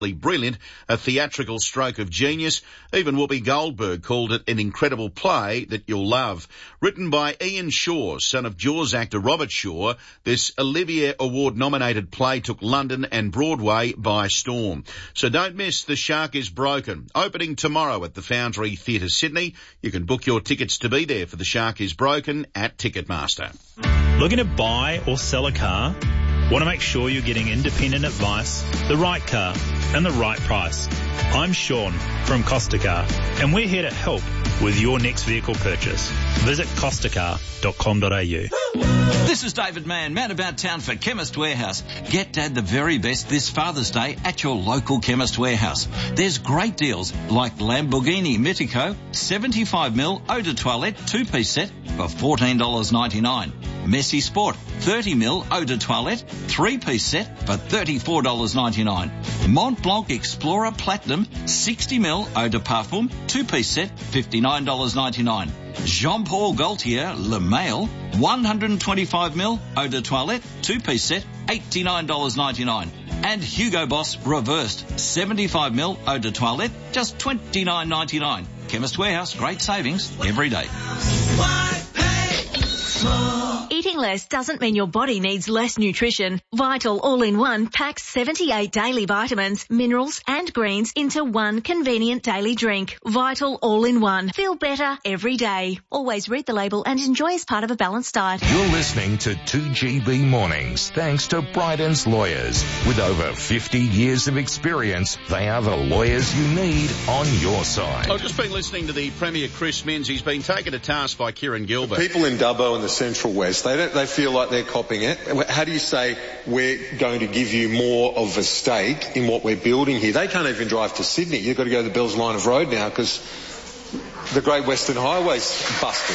brilliant, a theatrical stroke of genius. Even Whoopi Goldberg called it an incredible play that you'll love. Written by Ian Shaw, son of Jaws actor Robert Shaw, this Olivier Award-nominated play took London and Broadway by storm. So don't miss The Shark is Broken, opening tomorrow at the Foundry Theatre Sydney. You can book your tickets to be there for The Shark is Broken at Ticketmaster. Looking to buy or sell a car? Want to make sure you're getting independent advice, the right car, and the right price? I'm Sean from Costa Car, and we're here to help with your next vehicle purchase. Visit costacar.com.au. This is David Mann, man about town for Chemist Warehouse. Get Dad the very best this Father's Day at your local Chemist Warehouse. There's great deals like Lamborghini Mitico 75mm Eau de Toilette 2-piece set for $14.99. Messi Sport 30mm Eau de Toilette 3-piece set for $34.99. Mont Blanc Explorer Platinum 60mm Eau de Parfum 2-piece set $59.99. Jean-Paul Gaultier Le Mail 125mm Eau de Toilette 2-piece set $89.99. And Hugo Boss Reversed 75mm Eau de Toilette just $29.99. Chemist Warehouse, great savings every day. Eating less doesn't mean your body needs less nutrition. Vital All-in-One packs 78 daily vitamins, minerals and greens into one convenient daily drink. Vital All-in-One. Feel better every day. Always read the label and enjoy as part of a balanced diet. You're listening to 2GB Mornings, thanks to Bryden's Lawyers. With over 50 years of experience, they are the lawyers you need on your side. I've just been listening to the Premier Chris Minns. He's been taken to task by Kieran Gilbert. People in Dubbo and the Central West, they feel like they're copying it. How do you say we're going to give you more of a stake in what we're building here? They can't even drive to Sydney. You've got to go to the Bells Line of Road now because the Great Western Highway's busted.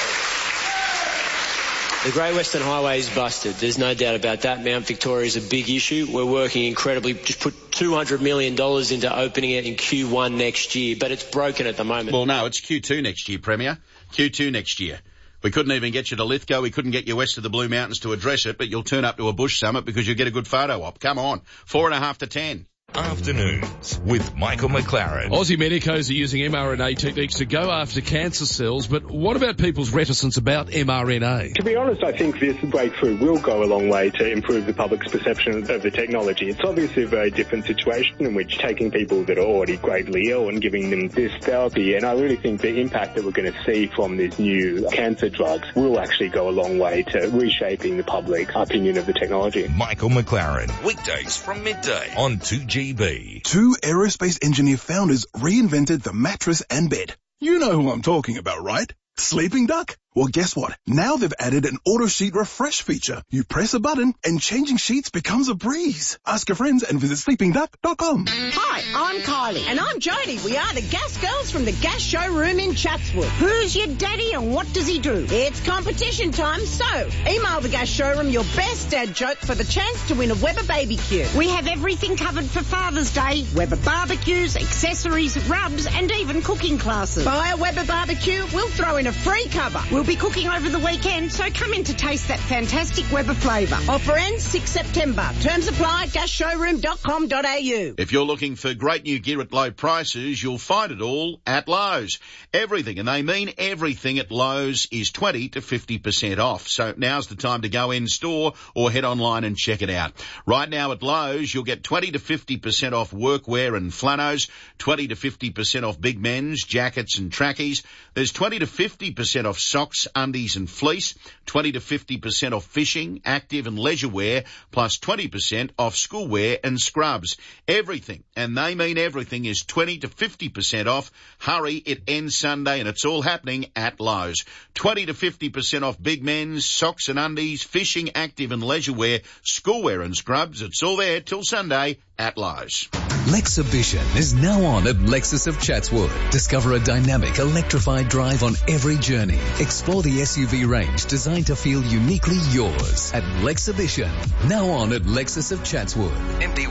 The Great Western Highway is busted. There's no doubt about that. Mount Victoria is a big issue. We're working incredibly. Just put $200 million into opening it in Q1 next year, but it's broken at the moment. Well, no, it's Q2 next year, Premier. Q2 next year. We couldn't even get you to Lithgow. We couldn't get you west of the Blue Mountains to address it, but you'll turn up to a bush summit because you'll get a good photo op. Come on. 4.5 to 10. Afternoons with Michael McLaren. Aussie medicos are using mRNA techniques to go after cancer cells, but what about people's reticence about mRNA? To be honest, I think this breakthrough will go a long way to improve the public's perception of the technology. It's obviously a very different situation in which taking people that are already gravely ill and giving them this therapy, and I really think the impact that we're going to see from these new cancer drugs will actually go a long way to reshaping the public opinion of the technology. Michael McLaren, weekdays from midday on 2GB. Two aerospace engineer founders reinvented the mattress and bed. You know who I'm talking about, right? Sleeping Duck? Well, guess what? Now they've added an auto sheet refresh feature. You press a button and changing sheets becomes a breeze. Ask your friends and visit sleepingduck.com. Hi, I'm Kylie. And I'm Jodie. We are the Gas Girls from the Gas Showroom in Chatswood. Who's your daddy and what does he do? It's competition time, so email the Gas Showroom your best dad joke for the chance to win a Weber BBQ. We have everything covered for Father's Day. Weber barbecues, accessories, rubs, and even cooking classes. Buy a Weber barbecue, we'll throw in a free cover. We'll be cooking over the weekend, so come in to taste that fantastic Weber flavour. Offer ends 6 September. Terms apply at gasshowroom.com.au. If you're looking for great new gear at low prices, you'll find it all at Lowe's. Everything, and they mean everything at Lowe's, is 20 to 50% off. So now's the time to go in store or head online and check it out. Right now at Lowe's, you'll get 20 to 50% off workwear and flannels, 20 to 50% off big men's, jackets and trackies. There's 20 to 50% off socks, undies and fleece, 20 to 50% off fishing, active and leisure wear, plus 20% off schoolwear and scrubs. Everything, and they mean everything, is 20 to 50% off. Hurry, it ends Sunday and it's all happening at Lowe's. 20 to 50% off big men's, socks and undies, fishing, active and leisure wear, schoolwear and scrubs. It's all there till Sunday at Lowe's. Lexibition is now on at Lexus of Chatswood. Discover a dynamic, electrified drive on every journey. Explore the SUV range designed to feel uniquely yours at Lexibition. Now on at Lexus of Chatswood. MD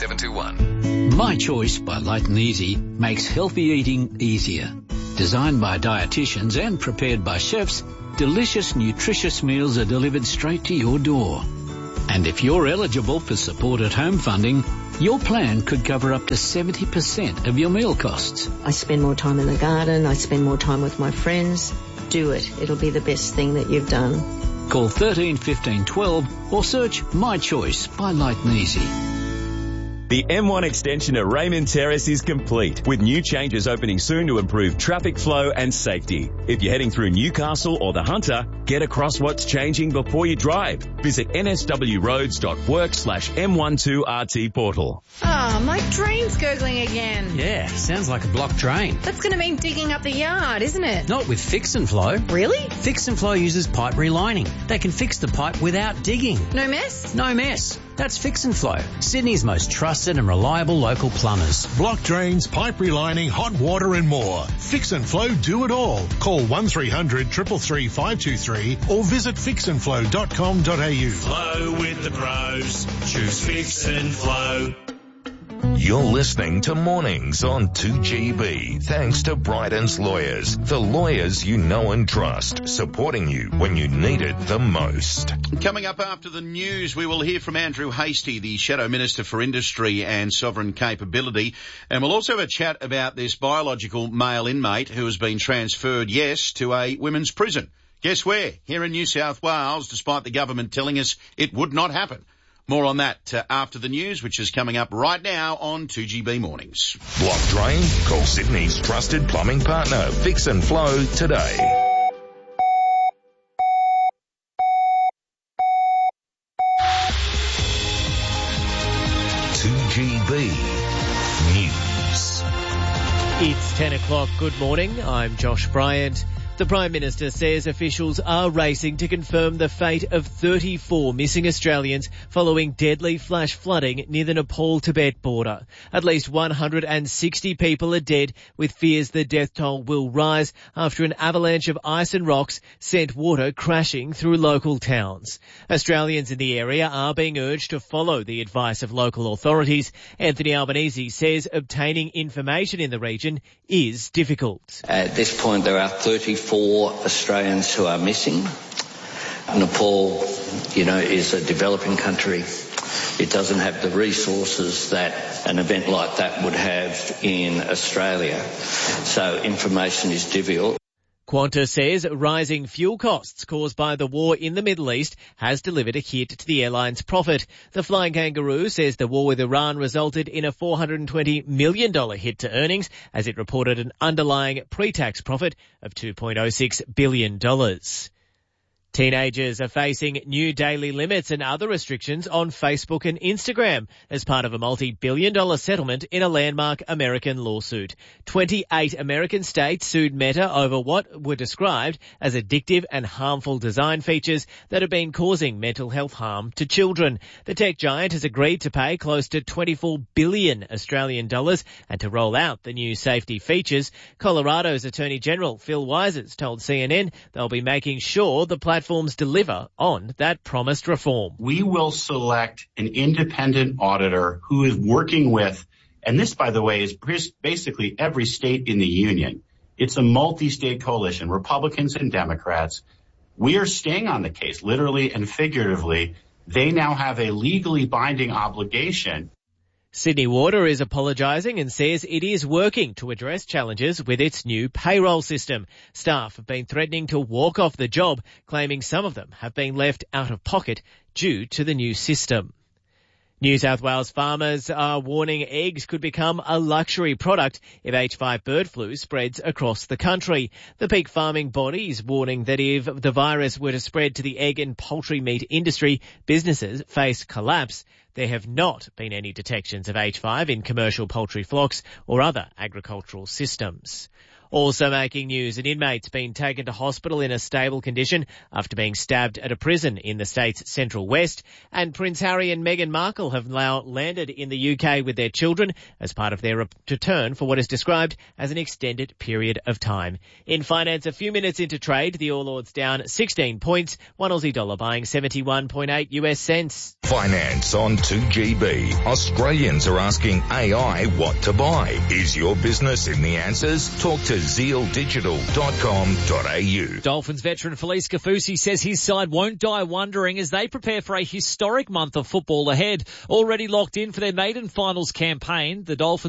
16721. My Choice by Light and Easy makes healthy eating easier. Designed by dietitians and prepared by chefs, delicious, nutritious meals are delivered straight to your door. And if you're eligible for support at home funding, your plan could cover up to 70% of your meal costs. I spend more time in the garden. I spend more time with my friends. Do it. It'll be the best thing that you've done. Call 13 15 12 or search My Choice by Light and Easy. The M1 extension at Raymond Terrace is complete, with new changes opening soon to improve traffic flow and safety. If you're heading through Newcastle or the Hunter, get across what's changing before you drive. Visit nswroads.work/M12RT portal. Oh, my drain's gurgling again. Yeah, sounds like a blocked drain. That's going to mean digging up the yard, isn't it? Not with Fix and Flow. Really? Fix and Flow uses pipe relining. They can fix the pipe without digging. No mess? No mess. That's Fix and Flow, Sydney's most trusted and reliable local plumbers. Block drains, pipe relining, hot water and more. Fix and Flow do it all. Call 1300 333 523 or visit fixandflow.com.au. Flow with the pros. Choose Fix and Flow. You're listening to Mornings on 2GB, thanks to Bryden's Lawyers, the lawyers you know and trust, supporting you when you need it the most. Coming up after the news, we will hear from Andrew Hastie, the Shadow Minister for Industry and Sovereign Capability, and we'll also have a chat about this biological male inmate who has been transferred, to a women's prison. Guess where? Here in New South Wales, despite the government telling us it would not happen. More on that after the news, which is coming up right now on 2GB Mornings. Block drain? Call Sydney's trusted plumbing partner, Fix and Flow, today. News. It's 10 o'clock. Good morning. I'm Josh Bryant. The Prime Minister says officials are racing to confirm the fate of 34 missing Australians following deadly flash flooding near the Nepal-Tibet border. At least 160 people are dead, with fears the death toll will rise after an avalanche of ice and rocks sent water crashing through local towns. Australians in the area are being urged to follow the advice of local authorities. Anthony Albanese says obtaining information in the region is difficult. At this point, there are 34 Australians who are missing. Nepal, is a developing country. It doesn't have the resources that an event like that would have in Australia. So information is difficult. Qantas says rising fuel costs caused by the war in the Middle East has delivered a hit to the airline's profit. The Flying Kangaroo says the war with Iran resulted in a $420 million hit to earnings as it reported an underlying pre-tax profit of $2.06 billion. Teenagers are facing new daily limits and other restrictions on Facebook and Instagram as part of a multi-billion-dollar settlement in a landmark American lawsuit. 28 American states sued Meta over what were described as addictive and harmful design features that have been causing mental health harm to children. The tech giant has agreed to pay close to $24 billion Australian dollars and to roll out the new safety features. Colorado's Attorney General Phil Wysers told CNN they'll be making sure the platforms deliver on that promised reform. We will select an independent auditor who is working with, and this, by the way, is basically every state in the union. It's a multi-state coalition, Republicans and Democrats. We are staying on the case, literally and figuratively. They now have a legally binding obligation. Sydney Water is apologising and says it is working to address challenges with its new payroll system. Staff have been threatening to walk off the job, claiming some of them have been left out of pocket due to the new system. New South Wales farmers are warning eggs could become a luxury product if H5 bird flu spreads across the country. The peak farming body is warning that if the virus were to spread to the egg and poultry meat industry, businesses face collapse. There have not been any detections of H5 in commercial poultry flocks or other agricultural systems. Also making news, an inmate's been taken to hospital in a stable condition after being stabbed at a prison in the state's central west. And Prince Harry and Meghan Markle have now landed in the UK with their children as part of their return for what is described as an extended period of time. In finance, a few minutes into trade, the All Ords down 16 points, one Aussie dollar buying 71.8 US cents. Finance on 2GB. Australians are asking AI what to buy. Is your business in the answers? Talk to zealdigital.com.au. Dolphins veteran Felice Kafusi says his side won't die wondering as they prepare for a historic month of football ahead. Already locked in for their maiden finals campaign, the Dolphins